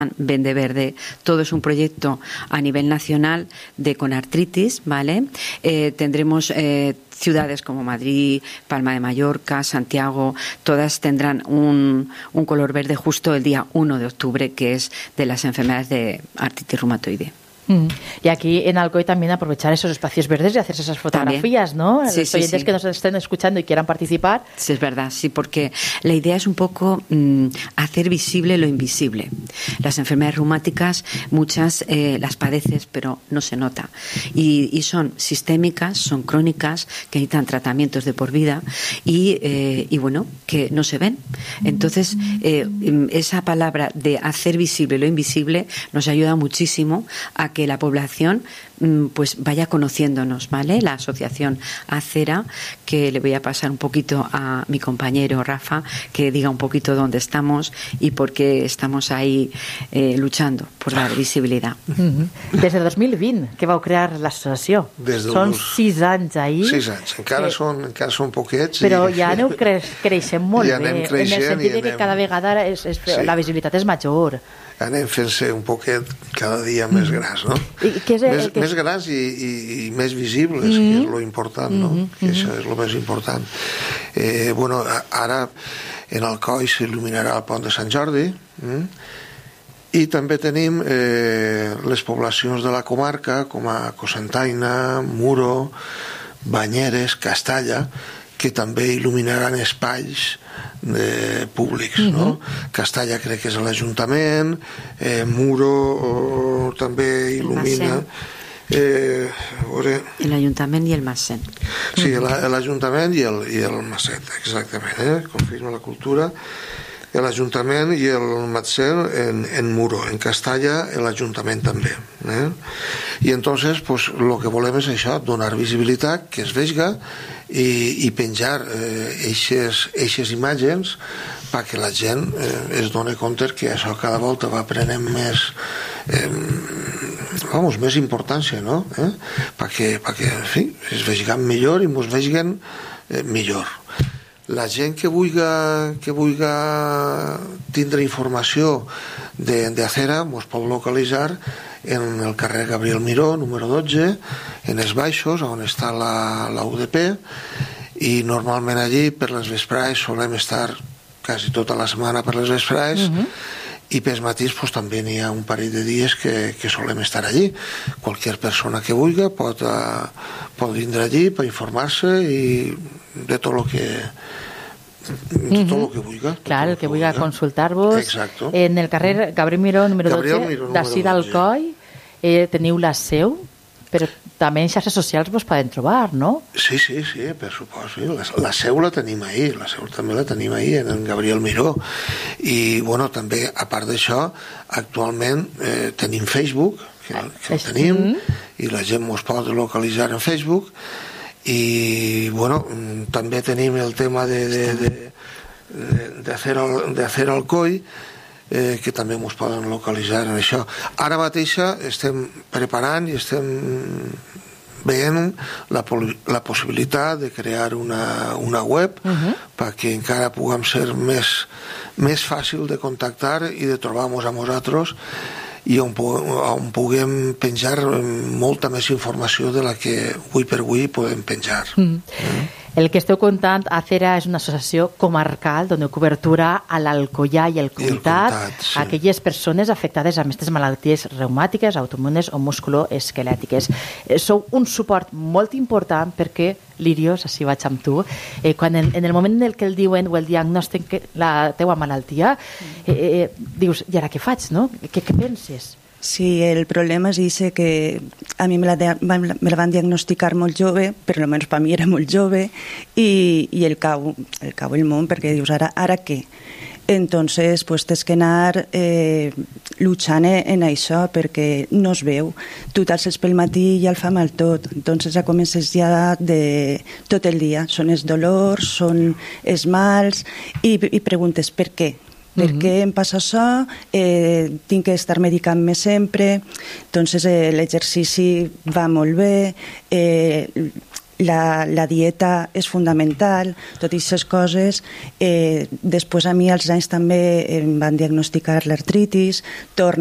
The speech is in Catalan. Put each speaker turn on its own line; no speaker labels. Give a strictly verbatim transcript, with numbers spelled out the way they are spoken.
Vende Verde. Todo es un proyecto a nivel nacional de con artritis, ¿vale? Eh, tendremos eh, ciudades como Madrid, Palma de Mallorca, Santiago, todas tendrán un, un color verde justo el día uno de octubre, que es de las enfermedades de artritis reumatoide.
Mm. Y aquí en Alcoy también aprovechar esos espacios verdes y hacer esas fotografías,
también,
¿no?
Sí,
Los
sí,
oyentes
sí.
que nos estén escuchando y quieran participar.
Sí, es verdad, sí, porque la idea es un poco mmm, hacer visible lo invisible. Las enfermedades reumáticas, muchas eh, las padeces, pero no se nota. Y, y son sistémicas, son crónicas, que necesitan tratamientos de por vida y, eh, y bueno, que no se ven. Entonces, eh, esa palabra de hacer visible lo invisible nos ayuda muchísimo a que la población pues vaya conociéndonos, ¿vale? La asociación Acera, que le voy a pasar un poquito a mi compañero Rafa, que diga un poquito dónde estamos y por qué estamos ahí eh, luchando por dar visibilitat.
Mm-hmm. Des de dos mil vint, que vau crear l'associació. Són
dos...
sis anys ahir.
Sis anys, encara, que... són, encara són poquets.
Però
i...
ja aneu cre creixent molt
ja
bé,
creixent,
en el sentit
anem...
que cada vegada és, és,
sí.
la visibilitat és major.
Anem fent-se un poquet cada dia més grans, no?
I què és el,
més,
que...
més grans i, i, i més visibles, mm -hmm. que és lo important, no? Mm -hmm. Que això és lo més important. Eh, bueno, ara en Alcoi s'il·luminarà el pont de Sant Jordi, mm? I també tenim eh, les poblacions de la comarca, com a Cocentaina, Muro, Banyeres, Castalla, que també il·luminaran espais de, públics, uh-huh. no? Castalla crec que és l'Ajuntament, eh, Muro oh, també il·lumina... Eh, veure...
L'Ajuntament i el Massen.
Sí, l'Ajuntament i el, i el Masset, exactament, eh? Confirma la cultura. L'Ajuntament i el Matzen en, en Muro, en Castalla l'Ajuntament també, eh? I entonces pues, lo que volem és això, donar visibilitat, que es veiga i, i penjar eixes eh, imatges perquè la gent eh, es doni compte que això cada volta va prenent més eh, vamos, més importància, no? Eh? perquè, perquè en fi, es vegin millor i ens vegin eh, millor. La gent que vulgui, que vulgui tindre informació de, de Acera ens pot localitzar en el carrer Gabriel Miró, número dotze, en els baixos, on està la, la U D P, i normalment allí per les vesprades solem estar quasi tota la setmana per les vesprades, uh-huh. i pels matins pues, també n'hi ha un parell de dies que, que solem estar allí. Qualsevol persona que vulgui pot, uh, pot vindre allí per informar-se i de tot el que de tot el que vulgui.
Clar, el que vulgui consultar-vos.
Exacto.
En el carrer Gabriel Miró, número dotze, d'ací d'Alcoi, eh, teniu la seu, però també en xarxes socials vos poden trobar, no?
Sí, sí, sí, per supost. Sí. La, la seu la tenim ahir, la seu també la tenim ahir en el Gabriel Miró. I, bueno, també, a part d'això, actualment eh, tenim Facebook, que, que el tenim, mm. i la gent mos pot localitzar en Facebook, i, bueno, també tenim el tema de, de, de, de, de, hacer, el, de hacer Alcoi, eh, que també ens poden localitzar en això. Ara mateix estem preparant i estem veient la, la possibilitat de crear una, una web uh-huh. perquè encara puguem ser més, més fàcil de contactar i de trobar-nos a nosaltres i on, on puguem penjar molta més informació de la que avui per avui podem penjar. Mm. Mm.
El que esteu contant, Acera és una associació comarcal doneu cobertura a l'Alcoià i el Comtat, sí. a aquelles persones afectades amb aquestes malalties reumàtiques, autoimmunes o musculoesquelètiques. Sou un suport molt important perquè, Lirios, així vaig amb tu, eh, quan en, en el moment en què el diuen o el diagnòstic la teua malaltia, eh, eh, dius, i ara què faig, no? Què, què penses?
Sí, el problema és ese que a mi me la, de, me la van diagnosticar molt jove, però almenys per mi era molt jove, i, i el cau, el cau el món, perquè dius, ara, ara què? Entonces, pues, tens que anar eh, luchant en això, perquè no es veu. Tu t'alces pel matí i ja el fa mal tot. Entonces ja comences ja de tot el dia. Són els dolors, són els mals, i, i preguntes per què? Per uh-huh. què em passa això? Eh, tinc que estar medicant-me sempre. Entonces eh, l'exercici va molt bé, eh, la, la dieta és fundamental, tot aquestes coses. Eh, després a mi als anys també em van diagnosticar l'artritis, torna